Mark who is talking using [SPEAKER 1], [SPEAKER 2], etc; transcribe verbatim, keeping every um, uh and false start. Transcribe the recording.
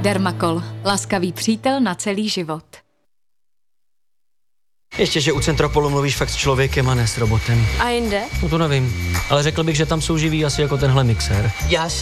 [SPEAKER 1] Dermakol. Laskavý přítel na celý život.
[SPEAKER 2] Ještě, že u Centropolu mluvíš fakt s člověkem a ne s robotem.
[SPEAKER 3] A jinde?
[SPEAKER 2] No to nevím, ale řekl bych, že tam jsou živí asi jako tenhle mixér.
[SPEAKER 4] Já se